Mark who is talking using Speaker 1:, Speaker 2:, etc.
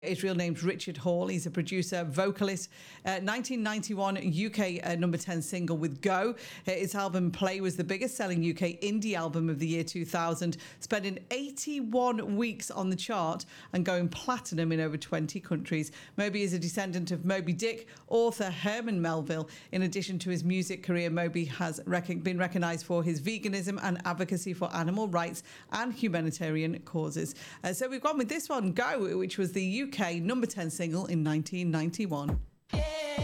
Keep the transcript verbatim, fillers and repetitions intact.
Speaker 1: His real name's Richard Hall. He's a producer, vocalist. Uh, nineteen ninety-one U K uh, number ten single with Go. Uh, his album Play was the biggest selling U K indie album of the year two thousand, spending eighty-one weeks on the chart and going platinum in over twenty countries. Moby is a descendant of Moby Dick author Herman Melville. In addition to his music career, Moby has rec- been recognised for his veganism and advocacy for animal rights and humanitarian causes. Uh, so we've gone with this one, Go, which was the U K number ten single in nineteen ninety-one.